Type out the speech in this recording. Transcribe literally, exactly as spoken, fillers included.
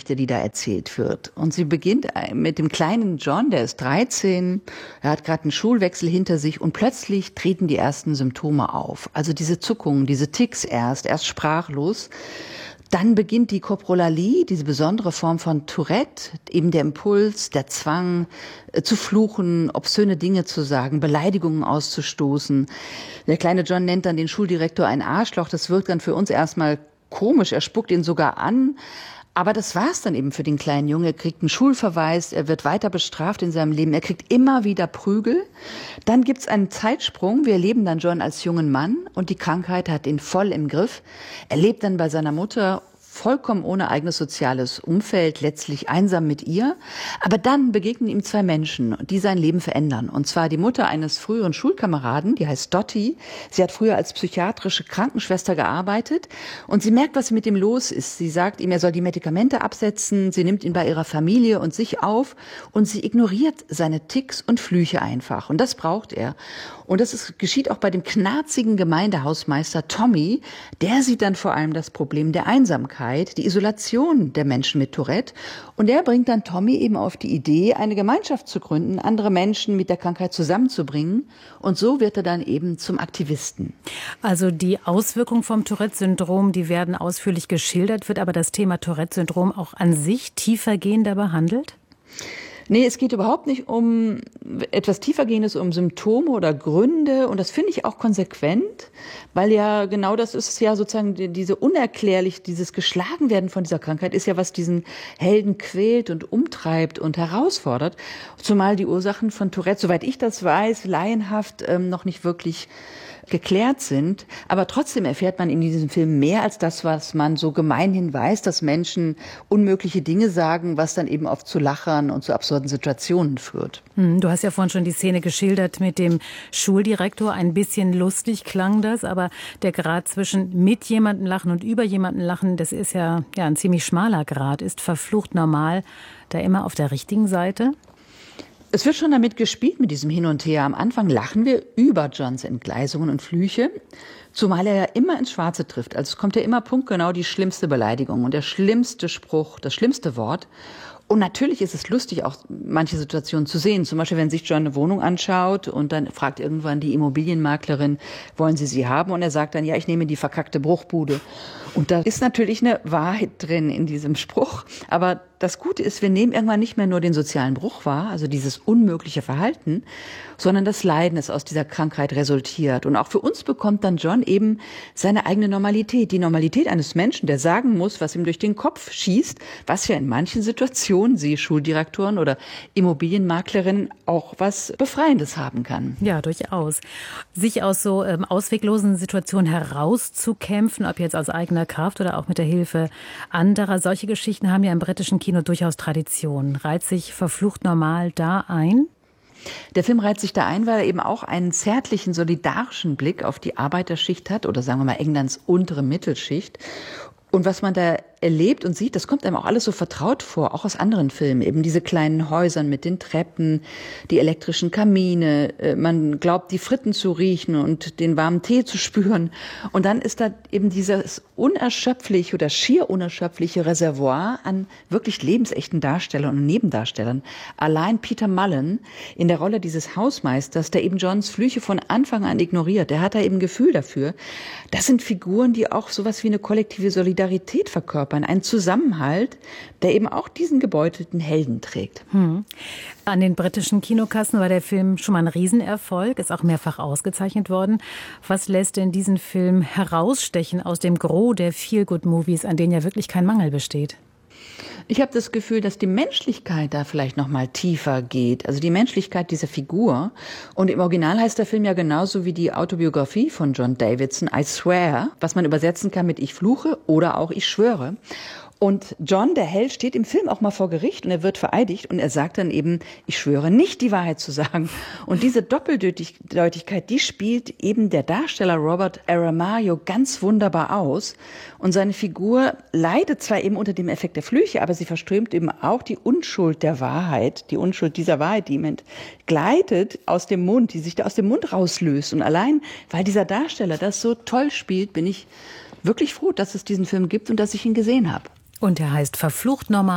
Geschichte, die da erzählt wird. Und sie beginnt mit dem kleinen John, der ist dreizehn, er hat gerade einen Schulwechsel hinter sich und plötzlich treten die ersten Symptome auf. Also diese Zuckungen, diese Tics erst, erst sprachlos. Dann beginnt die Koprolalie, diese besondere Form von Tourette, eben der Impuls, der Zwang, äh, zu fluchen, obszöne Dinge zu sagen, Beleidigungen auszustoßen. Der kleine John nennt dann den Schuldirektor ein Arschloch. Das wirkt dann für uns erstmal komisch. Er spuckt ihn sogar an. Aber das war's dann eben für den kleinen Jungen. Er kriegt einen Schulverweis, er wird weiter bestraft in seinem Leben, er kriegt immer wieder Prügel. Dann gibt's einen Zeitsprung. Wir erleben dann John als jungen Mann und die Krankheit hat ihn voll im Griff. Er lebt dann bei seiner Mutter, vollkommen ohne eigenes soziales Umfeld, letztlich einsam mit ihr. Aber dann begegnen ihm zwei Menschen, die sein Leben verändern. Und zwar die Mutter eines früheren Schulkameraden, die heißt Dottie. Sie hat früher als psychiatrische Krankenschwester gearbeitet und sie merkt, was mit ihm los ist. Sie sagt ihm, er soll die Medikamente absetzen. Sie nimmt ihn bei ihrer Familie und sich auf und sie ignoriert seine Ticks und Flüche einfach. Und das braucht er. Und das ist, geschieht auch bei dem knarzigen Gemeindehausmeister Tommy. Der sieht dann vor allem das Problem der Einsamkeit, die Isolation der Menschen mit Tourette. Und der bringt dann Tommy eben auf die Idee, eine Gemeinschaft zu gründen, andere Menschen mit der Krankheit zusammenzubringen. Und so wird er dann eben zum Aktivisten. Also die Auswirkungen vom Tourette-Syndrom, die werden ausführlich geschildert, wird aber das Thema Tourette-Syndrom auch an sich tiefergehender behandelt? Nee, es geht überhaupt nicht um etwas tiefergehendes, um Symptome oder Gründe. Und das finde ich auch konsequent, weil ja genau das ist ja sozusagen diese unerklärlich, dieses Geschlagenwerden von dieser Krankheit ist ja, was diesen Helden quält und umtreibt und herausfordert. Zumal die Ursachen von Tourette, soweit ich das weiß, laienhaft ähm, noch nicht wirklich geklärt sind. Aber trotzdem erfährt man in diesem Film mehr als das, was man so gemeinhin weiß, dass Menschen unmögliche Dinge sagen, was dann eben oft zu Lachern und zu absurden Situationen führt. Du hast ja vorhin schon die Szene geschildert mit dem Schuldirektor. Ein bisschen lustig klang das, aber der Grad zwischen mit jemandem lachen und über jemanden lachen, das ist ja, ja ein ziemlich schmaler Grad. Ist verflucht normal da immer auf der richtigen Seite? Es wird schon damit gespielt, mit diesem Hin und Her. Am Anfang lachen wir über Johns Entgleisungen und Flüche, zumal er ja immer ins Schwarze trifft. Also es kommt ja immer punktgenau die schlimmste Beleidigung und der schlimmste Spruch, das schlimmste Wort. Und natürlich ist es lustig, auch manche Situationen zu sehen. Zum Beispiel, wenn sich John eine Wohnung anschaut und dann fragt irgendwann die Immobilienmaklerin, wollen Sie sie haben? Und er sagt dann, ja, ich nehme die verkackte Bruchbude. Und da ist natürlich eine Wahrheit drin in diesem Spruch. Aber das Gute ist, wir nehmen irgendwann nicht mehr nur den sozialen Bruch wahr, also dieses unmögliche Verhalten, sondern das Leiden, das aus dieser Krankheit resultiert. Und auch für uns bekommt dann John eben seine eigene Normalität. Die Normalität eines Menschen, der sagen muss, was ihm durch den Kopf schießt, was ja in manchen Situationen, siehe Schuldirektoren oder Immobilienmaklerinnen, auch was Befreiendes haben kann. Ja, durchaus. Sich aus so ähm, ausweglosen Situationen herauszukämpfen, ob jetzt aus eigener Kraft oder auch mit der Hilfe anderer. Solche Geschichten haben ja im britischen Kino durchaus Tradition. Reiht sich verflucht normal da ein? Der Film reiht sich da ein, weil er eben auch einen zärtlichen, solidarischen Blick auf die Arbeiterschicht hat oder sagen wir mal Englands untere Mittelschicht. Und was man da erlebt und sieht, das kommt einem auch alles so vertraut vor, auch aus anderen Filmen. Eben diese kleinen Häusern mit den Treppen, die elektrischen Kamine, man glaubt, die Fritten zu riechen und den warmen Tee zu spüren. Und dann ist da eben dieses unerschöpfliche oder schier unerschöpfliche Reservoir an wirklich lebensechten Darstellern und Nebendarstellern. Allein Peter Mullen in der Rolle dieses Hausmeisters, der eben Johns Flüche von Anfang an ignoriert, der hat da eben Gefühl dafür. Das sind Figuren, die auch sowas wie eine kollektive Solidarität verkörpern. Ein Zusammenhalt, der eben auch diesen gebeutelten Helden trägt. Hm. An den britischen Kinokassen war der Film schon mal ein Riesenerfolg, ist auch mehrfach ausgezeichnet worden. Was lässt denn diesen Film herausstechen aus dem Gros der Feel-Good-Movies, an denen ja wirklich kein Mangel besteht? Ich habe das Gefühl, dass die Menschlichkeit da vielleicht noch mal tiefer geht. Also die Menschlichkeit dieser Figur. Und im Original heißt der Film ja genauso wie die Autobiografie von John Davidson, I Swear, was man übersetzen kann mit Ich fluche oder auch Ich schwöre. Und John, der Held, steht im Film auch mal vor Gericht und er wird vereidigt und er sagt dann eben, ich schwöre nicht die Wahrheit zu sagen. Und diese Doppeldeutigkeit, die spielt eben der Darsteller Robert Aramayo ganz wunderbar aus. Und seine Figur leidet zwar eben unter dem Effekt der Flüche, aber sie verströmt eben auch die Unschuld der Wahrheit, die Unschuld dieser Wahrheit, die ihm entgleitet aus dem Mund, die sich da aus dem Mund rauslöst. Und allein, weil dieser Darsteller das so toll spielt, bin ich wirklich froh, dass es diesen Film gibt und dass ich ihn gesehen habe. Und er heißt verflucht normal.